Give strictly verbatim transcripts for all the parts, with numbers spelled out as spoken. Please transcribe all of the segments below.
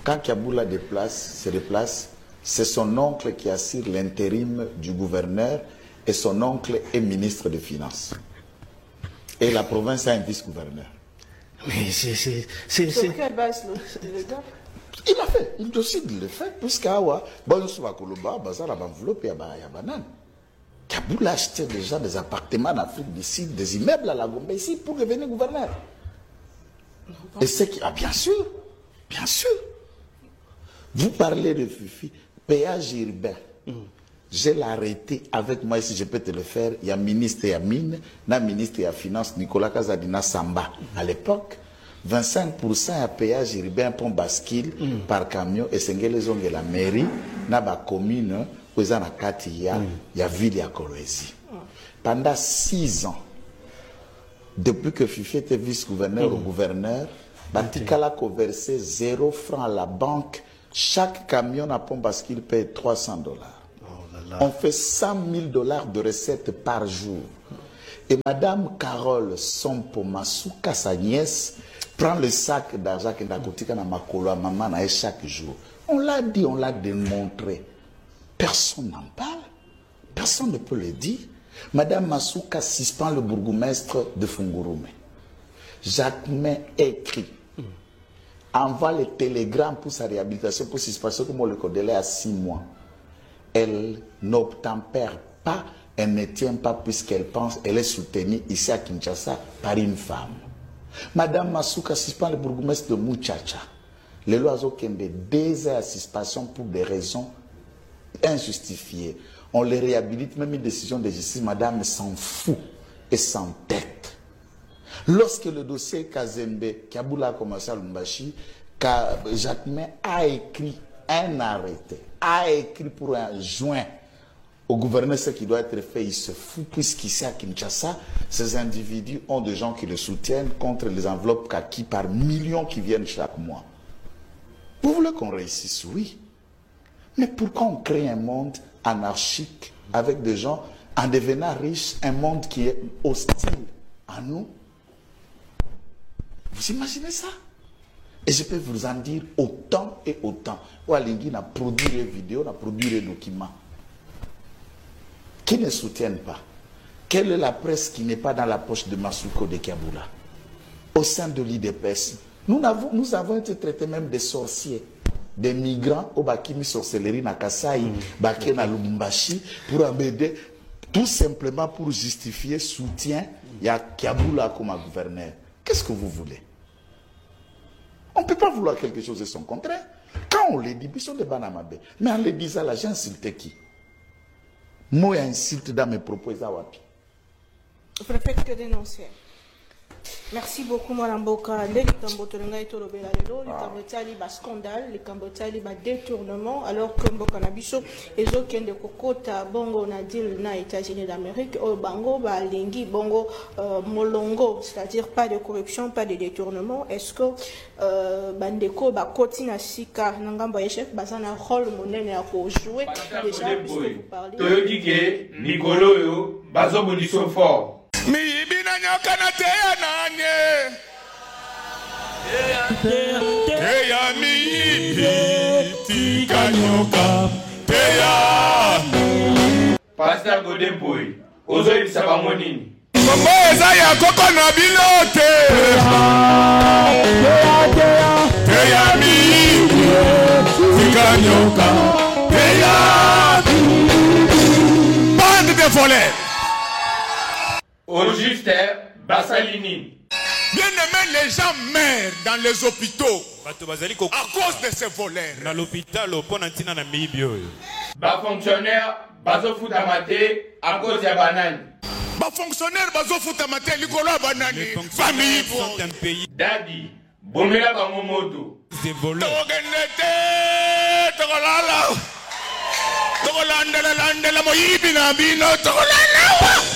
Quand Kiaboula déplace, se déplace, c'est son oncle qui assure l'intérim du gouverneur et son oncle est ministre des Finances. Et la province a un vice-gouverneur. Mais c'est... c'est, c'est Sur quelle base le gars? Il a fait, il décide de le faire, puisqu'Awa, bon, on va Koloba, Bazar, enveloppe, il y a banane. Kiaboula achetait déjà des appartements en Afrique du Sud, des immeubles à la Gombe ici pour devenir gouverneur. Et c'est qui, ah, bien sûr, bien sûr. Vous parlez de Fifi, péage urbain. Mm. Je l'ai arrêté avec moi, si je peux te le faire. Il y a ministre et mine, il y a ministre et finance, Nicolas Kazadina Samba. À l'époque, vingt-cinq pour cent à péage urbain pour bascule mm. par camion et c'est que la mairie, na ba commune, où il y a il y a ville à Kolwezi. Pendant six ans, depuis que Fifi était vice-gouverneur mm. ou gouverneur, Batikala a versé zéro franc à la banque. Chaque camion à pompe bascule paye trois cents dollars. Oh on fait cent mille dollars de recettes par jour. Et Madame Carole Sompo Masuka, sa nièce, prend le sac d'argent qu'elle a coûté à Makolo, à maman, chaque jour. On l'a dit, on l'a démontré. Personne n'en parle. Personne ne peut le dire. Madame Masuka suspend le bourgmestre de Fungurume. Jacquemin écrit. Envoie les télégrammes pour sa réhabilitation, pour suspension, comme on le connaît à six mois. Elle n'obtempère pas, elle ne tient pas puisqu'elle pense, elle est soutenue ici à Kinshasa par une femme. Madame Masuka suspend le bourgmestre de Muchacha. Les lois ont deux heures à suspension pour des raisons injustifiées. On les réhabilite, même une décision de justice, madame s'en fout et s'entête. Lorsque le dossier Kazembe, Kiaboula a commencé à Lumbashi, Jacquemin a écrit un arrêté, a écrit pour un joint au gouverneur ce qui doit être fait, il se fout, puisqu'ici à Kinshasa, ces individus ont des gens qui le soutiennent contre les enveloppes kaki par millions qui viennent chaque mois. Vous voulez qu'on réussisse? Oui. Mais pourquoi on crée un monde anarchique avec des gens, en devenant riches, un monde qui est hostile à nous? Vous imaginez ça? Et je peux vous en dire autant et autant. Oualingui a produit des vidéos, a produit des documents qui ne soutiennent pas. Quelle est la presse qui n'est pas dans la poche de Masuko de Kiaboula? Au sein de l'I D P S, nous avons, nous avons été traités même des sorciers, des migrants au Bakimi sorcellerie na Kasai, mm. Baké na Lumumbashi, pour embêter, tout simplement pour justifier soutien, il y a Kiaboula comme gouverneur. Qu'est-ce que vous voulez? On ne peut pas vouloir quelque chose de son contraire. Quand on le dit, ils sont des banamabé. Mais en le disant là, j'ai insulté qui? Moi, insulte dans mes propos. Vous ne faites que dénoncer. Merci beaucoup, Mme Boka. Les Cambotolanga et Tolobela, les Cambotali, bas scandale, les Cambotali, bas détournement, alors que Mboka Nabiso, et aucun de Kokota, Bongo, Nadil, na États-Unis d'Amérique, au Bango, ba Lingi, Bongo, euh, Molongo, c'est-à-dire pas de corruption, pas de détournement. Est-ce que euh, Bandeko, ba Kotina Sika, Nangamba Echef, Bazana rôle monnaie à jouer déjà, puisque vous parlez. Toyodike, Nicolo, yo, Bazo Boniso fort. Mi ibina nyoka na teya nanye teya mi ibi tika nyoka teya Pastor Godemboy ozo ibisa bango nini Kombo eza ya koko na bino te teya mi ibi tika nyoka teya bande de voleurs. Au juste, Bassalini. Bien aimé, les gens meurent dans les hôpitaux à cause de ces voleurs. Dans l'hôpital, au pont antina na mibio. Bas fonctionnaire, bazo foutamate à cause de banane. Bas fonctionnaire, bazo foutamate likolo banane. Famille sont un pays. Daddy, bomela bango moto. Des voleurs. Togenete, togolala. Togolandela landela moyibi na bino togolala.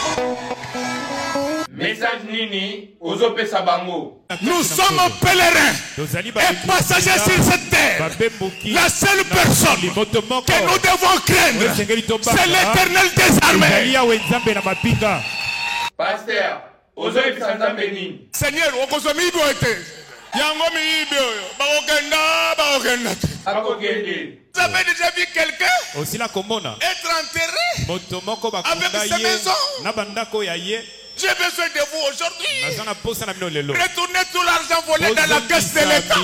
Message Nini, Ozope Sabango. Nous sommes pèlerins et passagers sur cette terre. La seule personne que nous devons craindre, c'est l'Éternel des armées. Pasteur, Ozope Sanzambeni. Seigneur, Okozomi doit être. Yango miibi oyo. Bakokenda, bakokenda. Bakokende. Vous avez déjà vu quelqu'un Aussi la komona. être enterré Motomoko avec bakunda sa ye. maison? Nabandako ya ye. J'ai besoin de vous aujourd'hui. Nazana posa na bino lelo. Retournez tout l'argent volé dans la caisse de l'État.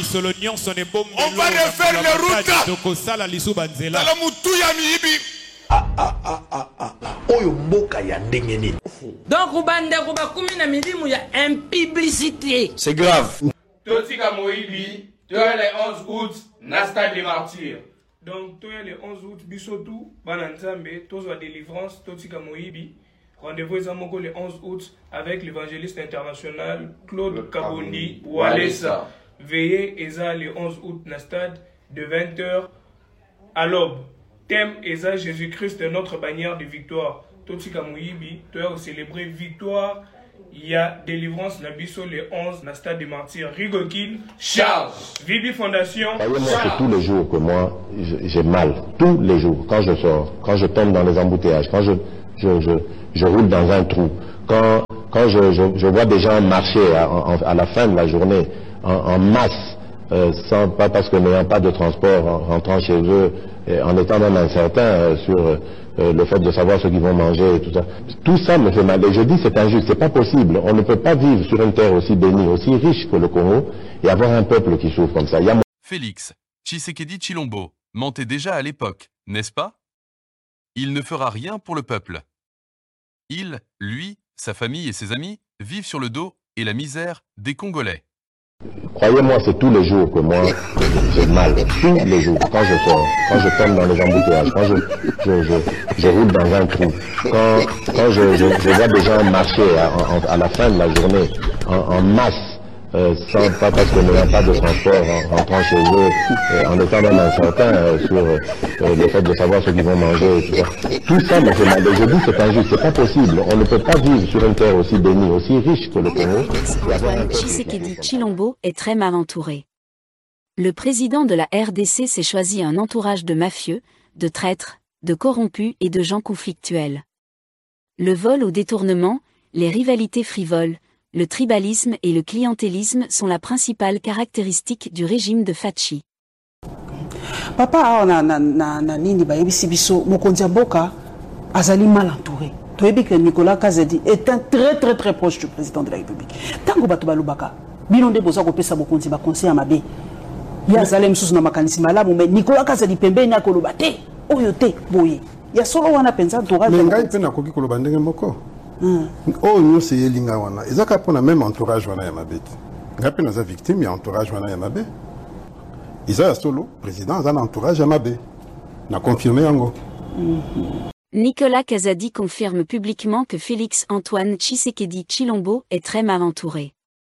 On va refaire les routes. Tokosala lisu banzela. Dans le Moutouya miibi. Ah ah ah ah ah ah. Oyo mboka ya ndenge nini. Donc ubande kuba kumi na milimu ya impiblicité. C'est grave. Totika Moïbi, tu as le onze août, Nasta des martyrs. Donc, tu as le onze août, Bissotou, Bananzambe, Tozo délivrance, Totika Moïbi. Rendez-vous Zamoko le onze août avec l'évangéliste international Claude Kabondi Walesa. Veillez Eza le onze août, Nastad, de vingt heures à l'aube. Thème Eza Jésus-Christ, notre bannière de victoire. Totika Moïbi, tu as célébré victoire. Il y a délivrance Nabiso le onze, na stade des martyrs. Rigokin, Charles. Vibi Fondation. Moi, c'est tous les jours que moi, j'ai mal. Tous les jours. Quand je sors, quand je tombe dans les embouteillages, quand je, je, je, je roule dans un trou, quand, quand je, je, je vois des gens marcher à, à la fin de la journée en, en masse, euh, sans, pas parce que n'ayant pas de transport, en rentrant chez eux, et en étant même incertain euh, sur euh, le fait de savoir ce qu'ils vont manger et tout ça. Tout ça me fait mal. Et je dis c'est injuste, c'est pas possible. On ne peut pas vivre sur une terre aussi bénie, aussi riche que le Congo et avoir un peuple qui souffre comme ça. Il y a... Félix Tshisekedi Tshilombo mentait déjà à l'époque, n'est-ce pas? Il ne fera rien pour le peuple. Il, lui, sa famille et ses amis vivent sur le dos et la misère des Congolais. Croyez-moi, c'est tous les jours que moi, j'ai mal. Tous les jours, quand je sors, quand je tombe dans les embouteillages, quand je, je, je, je roule dans un trou, quand, quand je, je, je vois des gens marcher à, à, à la fin de la journée en, en masse, euh, sans, pas parce que n'ayant pas de transport, en rentrant chez eux, euh, en étant même incertain euh, sur euh, le fait de savoir ce qu'ils vont manger et tout ça. Tout ça me fait mal. Et je dis c'est injuste, c'est pas possible. On ne peut pas vivre sur une terre aussi bénie, aussi riche que le Congo. Antoine Tshisekedi Tshilombo est très mal entouré. Le président de la R D C s'est choisi un entourage de mafieux, de traîtres, de corrompus et de gens conflictuels. Le vol au détournement, les rivalités frivoles, le tribalisme et le clientélisme sont la principale caractéristique du régime de Fachi. Papa na na na na nini ba yebisi biso mokonzi mboka azali mal entouré. Toyebi que Nicolas Kazedi est un très très très proche du président de la République. Tango bato balubaka bino nde boza ko pesa mokonzi ba conseil mabe. Ya zalem susu na makanisi malamu mais Nicolas Kazedi pembeni akoloba te oyo te boye. Ya solo wana penza entourage. Mais ngai pe na koki koloba ndenge moko. Oh nous c'est yelinga wana. Ezaka pona même entourage wana ya mabe. Ngai pe na za victime ya entourage wana ya mabe. Isa solo président a un entourage à mabe. N'a confirmé yango. Nicolas Kazadi confirme publiquement que Félix Antoine Tshisekedi Tshilombo est très mal entouré.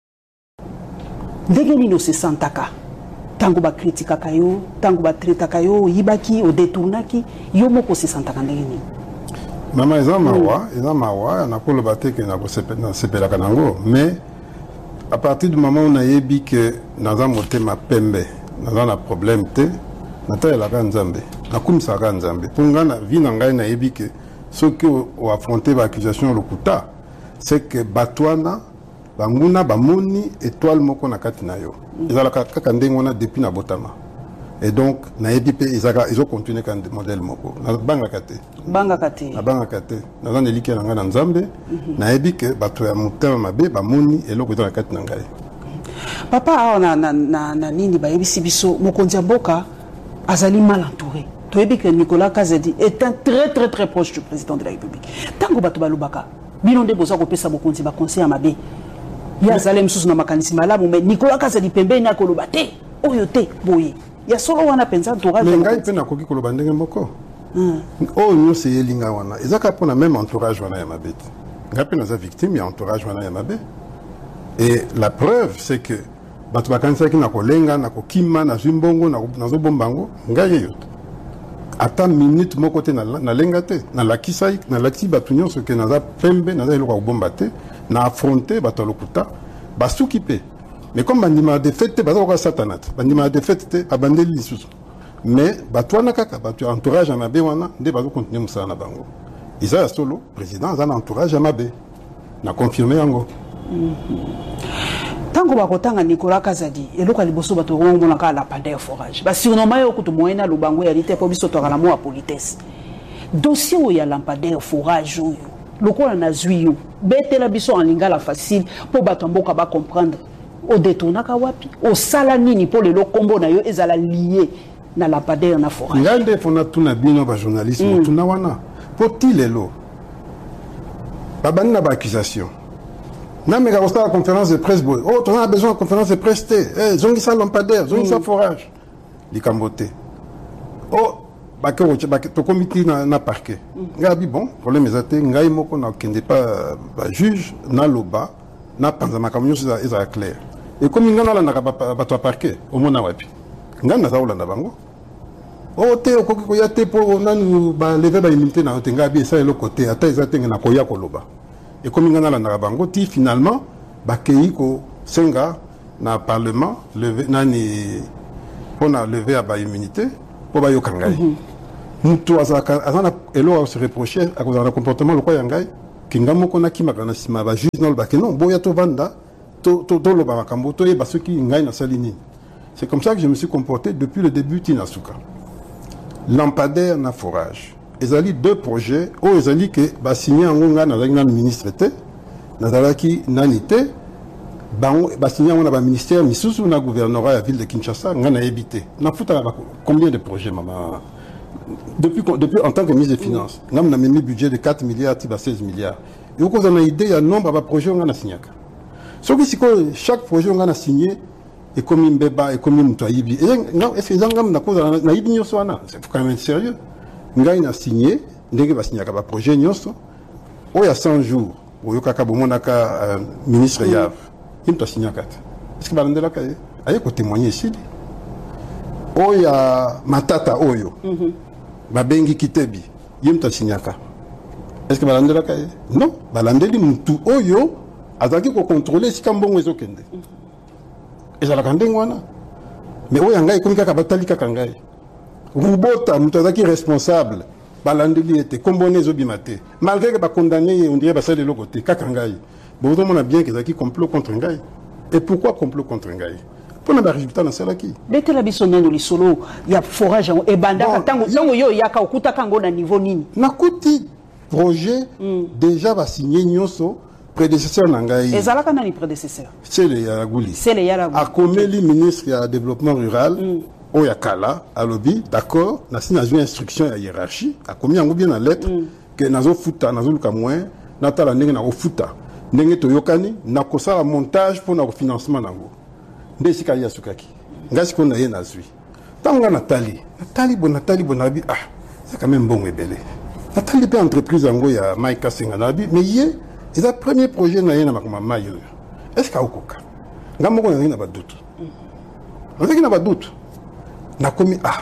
Ndenge no se santaka. Tango ba kritika kayo, tango ba treta kayo, yibaki o détournaki, yo moko se santaka ndenge ni. Mama eza mawa, eza mawa, na ko le baté que na ko sepela kanango, mais à partir du moment où on a yebi que naza motema pembe, naza na problème te, nata la kanzambe, na kumisa kanzambe. Ponga na vie na ngai na yebi que ceux qui ont affronté l'accusation lokuta, c'est que batwana banguna bamoni étoile moko na kati na yo. Ezala kaka ndenge wana depuis na botama. Et donc na yebi pe ezaka ils ont continué kan modèle moko. Na banga kate. Banga kate. Na banga kate. Na zana eliki na ngana nzambe, na yebi que bato ya motema mabe bamoni eloko ezala kati na ngai. Papa na na na na nini ba yebisi biso mokonzi mboka azali mal entouré. Toyebi que Nicolas Kazedi est un très très très proche du président de la République. Tango bato balubaka bino nde boza ko pesa mokonzi ba conseil mabe. Ya zalem susu na makanisi malamu mais Nicolas Kazedi pembeni akoloba te oyo te boye. Ya solo wana penza entourage. Mais ngai pe na koki koloba ndenge moko. Oh nous c'est yelinga wana. Ezaka pona même entourage wana ya mabe. Ngai pe na za victime ya entourage wana ya mabe. Et la preuve c'est que bato bakanisa ki na kolenga na kokima na zimbongo na nazo bombango ngai yeyoto. Ata minute moko te na na lenga te na lakisa na lakisi bato nyonso ke naza pembe naza eloko ko bomba te na affronter bato lokuta basuki pe. Mais comme bandima de fête baza ko satanat bandima de fête te abandeli lisusu. Mais bato wana kaka bato entourage à mabe wana nde bazo continuer musala na bango. Isa solo président za na entourage à mabe. Na confirmer yango. Tant que bakotanga Nicolas Kazadi et loka liboso bato ngona ka lampadaire forage ba surnommer yo kutu moyena lubango ya lite po biso to kala mo a politesse dossier où ya lampadaire forage yo lokola na zuyo betela biso en lingala facile po bato mboka ba comprendre o détournaka wapi o sala nini po le kombo na yo ezala lié na lampadaire na forage ngande fona tuna bino ba journalisme tuna wana poti lelo babani na ba accusation na mega au la conférence de presse boy oh on a besoin de conférence de presse té eh zongi sa lampadaire zongi sa forage li kamboté oh ba ke ba to comité na na parquet ngabi bon problème ezate ngai moko na kende pas ba juge na loba na panza makamyo za eza clair et comme ngana la na ba to parquet au mona wapi ngana za ulanda bango oh té ko ko ya té po nanu ba lever ba immunité na te ngabi ça le côté ata ezate na koya ko loba. Et comme il y a la bango, finalement, Bakeiko Senga, dans le Parlement, nani pour lever à ba immunité, pour ba yokangai. Nous tous, azana elo se reprocher à cause d'un comportement le quoi yangai, kingamo kona ki makana sima ba juge non le bakeno, boya to vanda, to to to lo ba makambo, to yeba ceux qui ngai na salini. C'est comme ça que je me suis comporté depuis le début Tinasuka. Lampadaire na forage. Ils ont deux projets où ils ont dit que bah signé en Gonga dans un ministre était dans la qui nanité bah signé en un ministère mais sous un gouvernorat à la ville de Kinshasa on a évité on a foutu combien de projets maman depuis depuis en tant que ministre des finances on a mis un budget de quatre milliards à seize milliards et au on a idée il y a un nombre de projets on a signé sauf que chaque projet on a signé et comme une béba et comme une toyibi et non est-ce que ils ont na cause na ibi nyoso ana c'est quand même sérieux. Ngai na signé ndenge ba signé ka ba projet nyonso o ya cent jours o yokaka bomonaka ministre Yav il t'a signé kata est-ce que ba ndela ka aye ko témoigner ici o ya matata oyo ba bengi kitebi il t'a signé ka est-ce que ba ndela ka non ba landeli mutu oyo azaki ko contrôler si kambongo ezokende ezala kandengo wana mais o ya ngai komika ka batali kaka ngai Rubota, Moutazaki responsable, Balandeli était comboné Zobimate. Malgré que ba condamné, on dirait que ça de l'autre côté, Kakangaï. Bon, on a bien qu'ils ont complot contre Ngaï. Et pourquoi complot contre Ngaï? Pour le résultat dans celle qui. Dès que la bisonne dans le solo, il y a forage et banda, tango yo yaka okuta kango na niveau nini. Nakuti projet déjà va signer Nyoso. Prédécesseur Nangaï. Et Zalaka n'a ni prédécesseur. C'est le Yaragouli. C'est le Yaragouli. A Komeli, ministre du développement rural. Oyakala, à lobby, d'accord, n'a signé une instruction à hiérarchie, a commis en bien la lettre, que nazo futa, nazo luka moins, natala nenge na futa, nenge to yokani, na kosa la montage pour notre financement nango. Ndesi kaya sukaki. Ngasi ko na ye na zui. Tanga Nathalie, Nathalie bon Nathalie bonabi, ah, c'est quand même bon et belé. Nathalie pe entreprise nango ya Maïka Senganabi, mais yé, c'est le premier projet na ye na makoma mayo. Est-ce ka okoka? Ngamoko na na ba doute. On sait qu'il n'a pas de doute. Na commis ah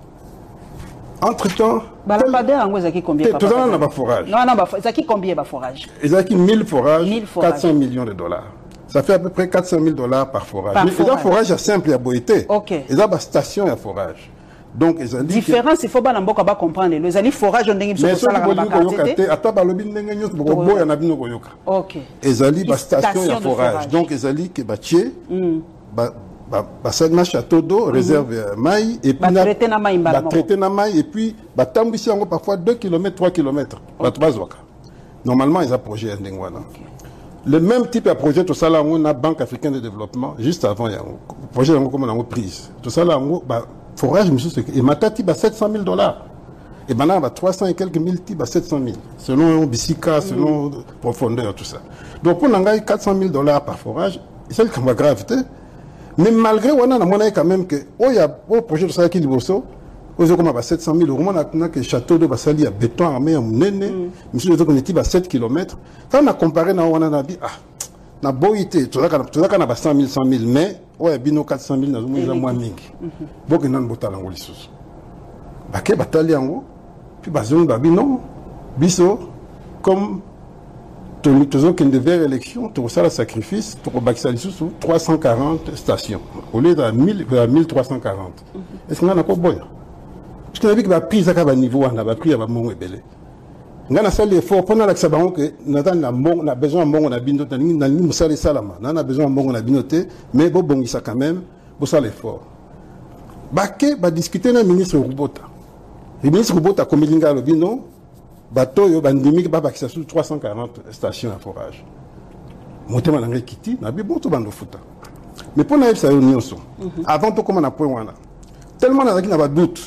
entre temps Balampadaire en zaki combien tout ça n'a pas forage non non zaki combien ba forage zaki mille forages quatre cents millions de dollars ça fait à peu près quatre cent mille dollars par forage par mais forage. un forage à simple à boité OK ils ont ba station à forage donc ils ont dit différence il faut ba namboka ba comprendre les ali forage ndenge biso ko sala ba quantité ata ba lobi ndenge nyos boko boya na bino ko yoka OK ils ont dit ba station à forage donc ils ont dit que ba tié ba bah ça na château d'eau réserve maï et puis traité na maï bah traité na maï et puis bah tambisi encore parfois deux kilomètres trois kilomètres bah bazwaka normalement ils ont projet ndengwana le même type de projet tout ça là on a Banque africaine de développement juste avant il y a un projet comme on a prise tout ça là on bah forage monsieur et matati bah sept cent mille dollars et maintenant bah trois cents et quelques mille type bah sept cent mille selon Bissika selon profondeur tout ça donc pour n'engager quatre cent mille dollars par forage c'est le comme gravité. Mais malgré on a monnaie quand même que oh il y a au projet de ça qui liboso aux comme à sept cent mille euros on a que château de Basali à béton armé à Munene monsieur on était à sept kilomètres quand on a comparé na on a dit ah na boité tout ça tout ça na cent mille cent mille mais ouais bino quatre cent mille na zo moins mingi boke nan botala ngoli susu baké batali yango puis bazon babino biso comme tous ceux qui devaient élection, tout ça le sacrifice, pour Baxali sous trois cent quarante stations, au lieu de mille trois cent quarante. Est-ce qu'on a pas bon? Parce qu'on a vu que la prise à niveau, on a pris à mon belé. ngana sali effort pendant la sabango que natan na mbongo na besoin mbongo na bino tani na ni musali salama na besoin mbongo na binote mais bo bongisa quand même bo sala effort baké ba discuter na ministre Rubota le ministre Rubota komilinga lo bino bato yo bandimi ba bakisa sur trois cent quarante stations à forage motema na ngekiti na bi bon to bando futa mais pour na ça nyonso avant to comment na point wana tellement na zaki na ba doute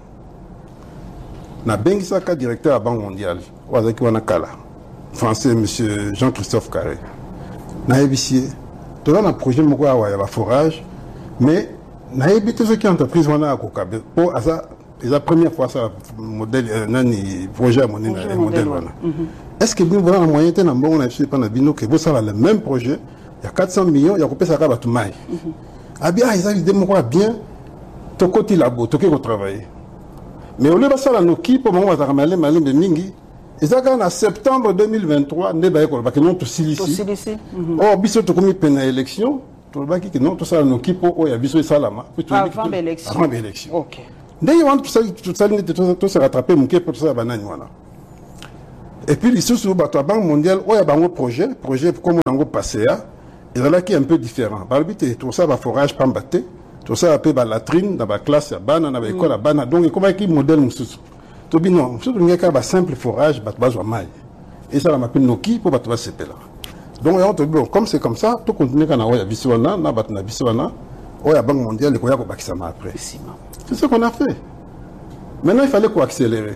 na bengisaka directeur à Banque mondiale wazaki wana kala français monsieur Jean-Christophe Carré na ebisie to na projet moko awa ya ba forage mais na ebité ce qui entreprise wana akokabe pour asa la première fois ça modèle nani projet à mon modèle wana est-ce que vous avez un moyen de bon na pas na bino que vous ça le même projet il y a quatre cents millions il y a coupé ça ka batu mai ah bien ils ont l'idée moi bien to côté labo to ko travailler mais au lieu de ça la noki pour moi ça malé malé de mingi et ça en septembre deux mille vingt-trois ne ba ko ba que non to silisi oh biso to komi pena élection to ba ki que non to ça la noki pour oh ya biso salama avant l'élection avant l'élection OK d'ailleurs on tout ça tout ça tout se rattraper mon pour ça banane voilà et puis les sous bato Banque mondiale oh ya bango projet projet comme on a passé à et là qui est un peu différent par le but tout ça va forage pambaté tout ça appelle la latrine dans la classe à bana dans l'école à bana donc comment qui modèle nous tout bien non surtout il y a simple forage bat bas maille et ça la m'appelle noki pour battre ce là donc on te bon comme c'est comme ça tout continue quand on a biswana na bat na biswana oh ya Banque mondiale le koya ko bakisa ma après c'est ce qu'on a fait maintenant il fallait quoi accélérer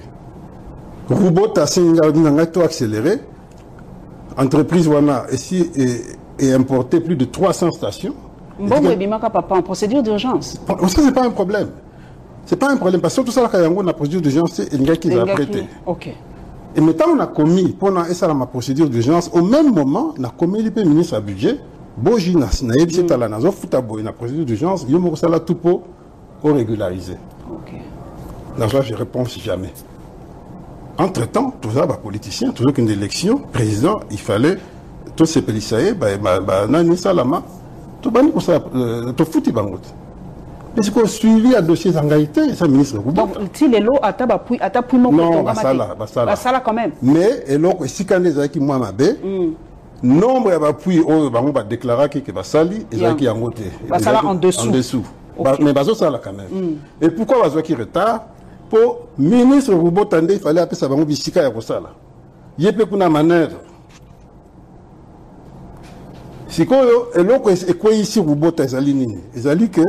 Rubota singa dinanga to accélérer entreprise wana ici et, et importer plus de trois cents stations. Bon, oui, bimaka papa en procédure d'urgence. Ça c'est pas un problème. C'est pas un problème parce que tout ça là quand on a procédure d'urgence c'est une gars qui va prêter. OK. Et maintenant on a commis pendant et ça la procédure d'urgence au même moment on a commis le ministre à budget Boji na na yebisi tala na zo futa boy na procédure d'urgence yo mo sala tout pour régulariser. OK. Là je réponds jamais. Entre-temps, tout ça, bah, politicien, toujours qu'une élection, président, il fallait, tous ces policiers, bah, bah, nani salama, tout bani pour ça, tout foutu bangot. Mais c'est qu'on suivi à dossier d'engagité, ça, ministre. Donc, si les lots à tabapoui, à tapoui, non, non, bah, ça là, bah, ça là. Bah, ça là, quand même. Mais, et là, si quand les qui moi, ma bé, nombre, bah, puis, oh, bah, on va déclarer que, bah, sali, et ça qui a monté. Bah, ça là, en dessous. En dessous. Bah, mais, bah, ça là, quand même. Et pourquoi, bah, qui retard? Pour ministre Rubota il fallait appeler ça bango bisika ya kosala yepe kuna manœuvre sikoyo eloko ekwe ici Rubota ezali nini ezali que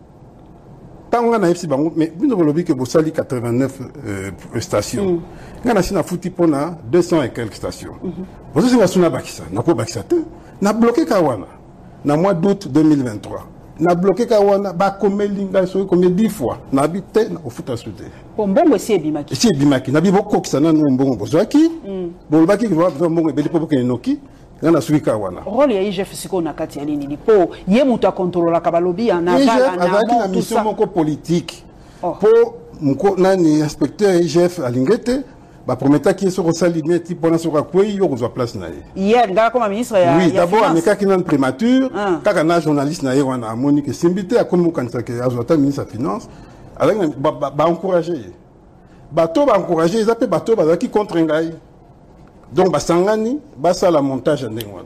tango na fc bango mais bino bolobi que bosali quatre-vingt-neuf euh, stations ngana sina futi pona deux cents et quelques stations bozo singa suna bakisa nako bakisa te na bloqué kawana na mois d'août deux mille vingt-trois na bloqué kawana ba komelinga so comme dix fois na habité na ofuta soute mbongo si ebimaki si ebimaki na bibo kokisa na mbongo bozwaki bon baki ki va mbongo ebeli popo kenoki na suki kawana rôle ya I G F siko na kati ya nini ni po ye mutu a contrôler la kabalobi na bala na na mission moko politique pour mko nani inspecteur I G F alingete ba prometa qui sur sali meti pona sur quoi yo ko place na ye hier ngala comme ministre ya oui d'abord ameka qui non prémature kaka na journaliste na ye wana Monique Simbité a comme kanisa que azota ministre de finance avec ba ba encourager bato ba encourager ils appellent bato ba qui contre ngai donc ba sangani ba ça la montage ndengwana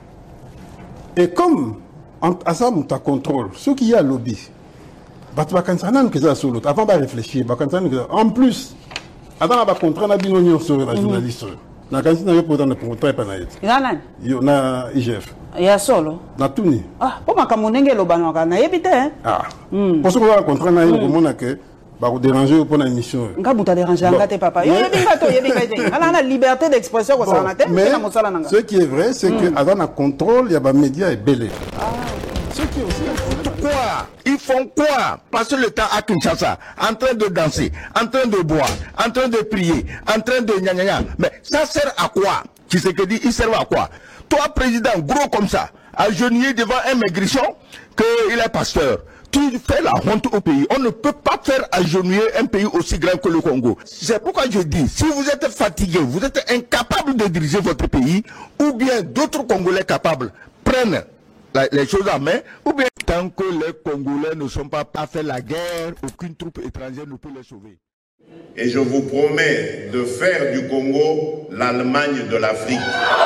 et comme à ça muta contrôle ce qui y a lobby bato ba kanisa nan que ça solo avant ba réfléchir ba kanisa en plus avant ba contrat na bino nyo sur la journaliste na kanisa na yo pour dans le contrat pa na yet nana yo na I G F ya solo na tuni ah po makamunenge lo banwa na yebite hein ah pour ce qu'on a contrat na yo komona que ba ko déranger pour na émission nga buta déranger ngate papa yo yebinga to yebinga te ala na liberté d'expression ko ça na te mais ce qui est vrai c'est que avant na contrôle il y a ba médias et belé ce qui est aussi quoi ils font quoi passer le temps à Kinshasa en train de danser en train de boire en train de prier en train de gna gna gna mais ça sert à quoi tu sais que dit il sert à quoi toi président gros comme ça agenouillé devant un maigrichon que il est pasteur tu fais la honte au pays. On ne peut pas faire agenouiller un pays aussi grand que le Congo. C'est pourquoi je dis, si vous êtes fatigué, vous êtes incapable de diriger votre pays, ou bien d'autres Congolais capables prennent la, les choses en main, ou bien tant que les Congolais ne sont pas à faire la guerre, aucune troupe étrangère ne peut les sauver. Et je vous promets de faire du Congo l'Allemagne de l'Afrique.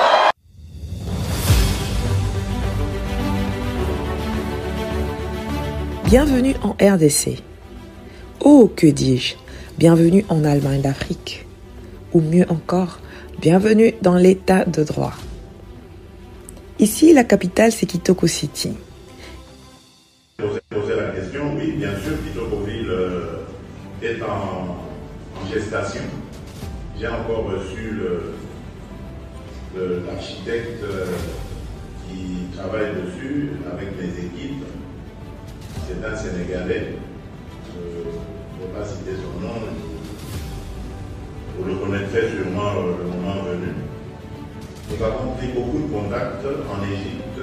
Bienvenue en R D C. Oh, que dis-je, bienvenue en Allemagne d'Afrique. Ou mieux encore, bienvenue dans l'état de droit. Ici, la capitale, c'est Kitoko City. Poser la question, oui, bien sûr, Kitokoville euh, est en, en gestation. J'ai encore reçu l'architecte euh, qui travaille dessus avec mes équipes. C'est un Sénégalais. Je ne vais pas citer son nom. Vous le connaîtrez sûrement euh, le moment venu. Nous avons pris beaucoup de contacts en Égypte,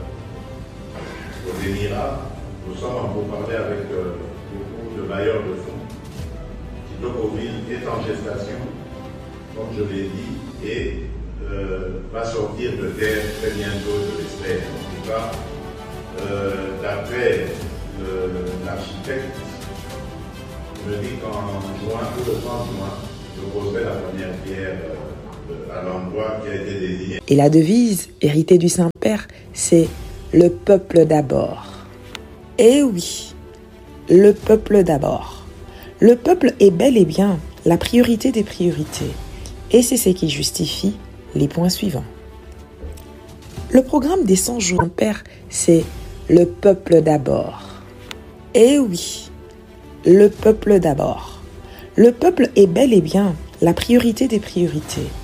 aux Émirats. Nous sommes en pourparlers avec euh, beaucoup de bailleurs de fonds. Kitokoville est en gestation, comme je l'ai dit, et euh, va sortir de terre très bientôt, je l'espère. En tout cas, euh, d'après l'architecte, il me dit qu'en juin, tout le trente juin, je poserai la première pierre euh, à l'endroit qui a été désigné. Et la devise, héritée du Saint-Père, c'est « Le peuple d'abord ». Eh oui, le peuple d'abord. Le peuple est bel et bien la priorité des priorités. Et c'est ce qui justifie les points suivants. Le programme des cent jours de Père, c'est le peuple d'abord. Eh oui, le peuple d'abord. Le peuple est bel et bien la priorité des priorités.